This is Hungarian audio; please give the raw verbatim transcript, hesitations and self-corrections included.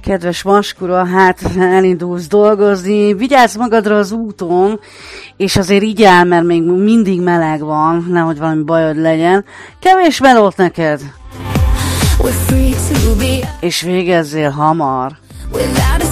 kedves Maskura, hát elindulsz dolgozni, vigyázz magadra az úton, és azért így áll, mert még mindig meleg van, nehogy valami bajod legyen. Kevés melót neked! És végezzél hamar!